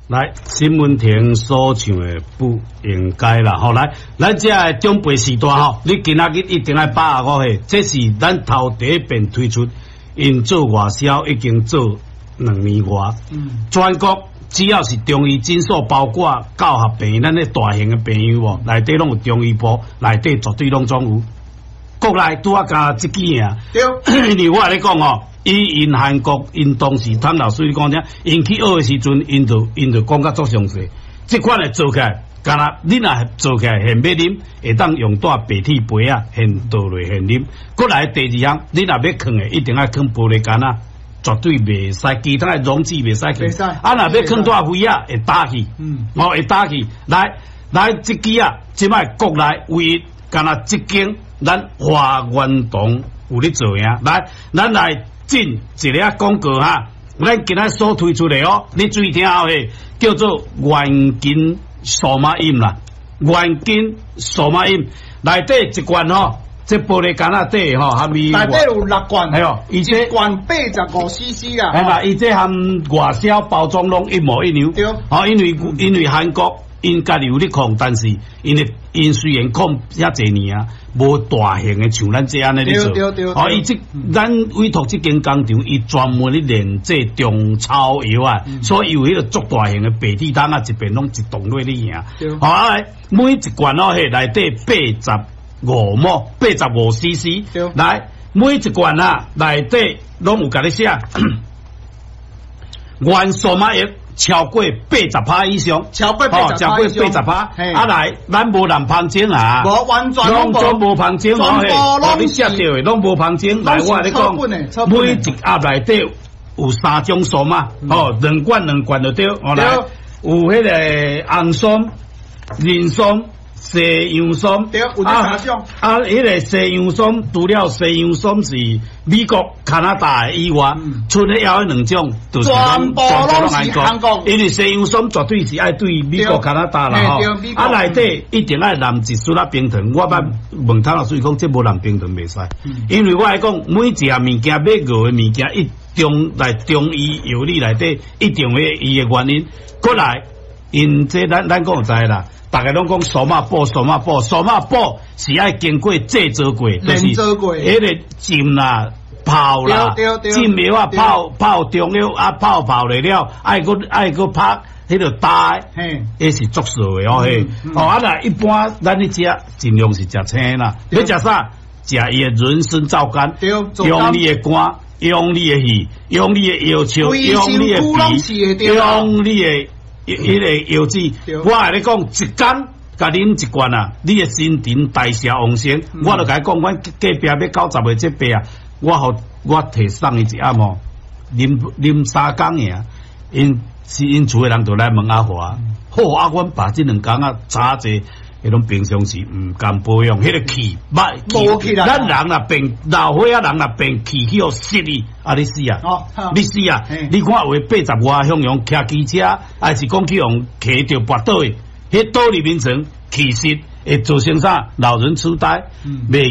来，新闻亭所唱的不应该啦，吼来，咱这个长辈时代吼，你今仔日一定要把握嘿，这是咱头第一遍推出，因做外销已经做2年外，全国只要是中医诊所，包括教学病院，咱咧大型的病院哦，内底拢有中医部，内底绝对拢总有。国内拄啊加这几样，对，因为我来讲哦。因韩国因当时谭老师讲啥，因去学的时阵，因就讲甲足详细。这款的做起来，干那你若做起来现要啉，会当用带白铁杯啊，现倒落现啉。过来第二项，你若要囥的，一定要囥玻璃罐啊，绝对袂使，其他的容器袂使去。啊，若要囥带灰啊，会打去。会打去。来，这支啊，即摆国内唯一干那这间，咱华源堂有咧做呀。来，咱来。进一个广告哈，咱今仔所推出的哦，你注意听好嘿，叫做元金数码饮啦，元金数码饮内底一罐吼，这玻璃罐仔底吼，含伊内底有6罐， 系哦，伊这罐85cc 啦， 系啦，伊这含外销包装拢一模一样，对，哦，因为韩国因家己有咧控，但是因虽然控遐侪年啊。无大型的像咱这样咧咧做，哦，伊这咱委托这间工厂，伊专门咧炼制中草药啊，所以有迄个足大型的白铁桶啊，一边拢一栋落咧赢。好啊，每一罐哦，迄内底85cc，来每一罐啊，内底拢有甲你写，原数码液。超过80%以上， 超过80%， 啊来，咱无人旁chứng啊， 无完全拢无旁chứng，哦，你写到的拢无旁chứng。来，我你讲，每一盒内底有3种数码，哦，2罐就对，哦来，有迄个红松、人松。西洋松， 对，有这3种。 迄个西洋松，除了西洋松是美国、加拿大以外，剩了还有2种，就是全部拢是韩国。 因为西洋松绝对是爱对美国、加拿大啦吼。啊，内底一定爱淋一丝冰糖。我捌问汤老师讲，这无淋冰糖袂使，因为我来讲，每一样物件买过的物件，中医药理内底一定有伊的原因。过来，因这咱讲就知啦。大家拢讲数码布是爱经过制作过，就是迄个浸啦、泡啦、浸药啊、泡中药啊、泡了，爱个拍迄个带，迄是足数的哦嘿。哦啊啦，一般咱咧食尽量是食青啦，要食啥？食伊的人参皂苷，用你的肝，用你的气，用你的腰鞘，用你的脾，用你的。迄个药剂，我来你讲，一工甲啉1罐啊，你的新陈代谢旺盛。我就甲伊讲，阮隔壁要90岁这辈啊，我提送伊一盒哦，啉3工尔，因厝的人就来问阿华，好啊，阮爸这2工啊，差者迄种平常时唔敢保养，迄个气气，咱人若变老岁仔人若变气血失去。啊！你死啊！你死啊！你看有80外向用骑机车，还是讲去用骑着跋倒的，迄倒入眠床，其实会造成啥？老人痴呆，袂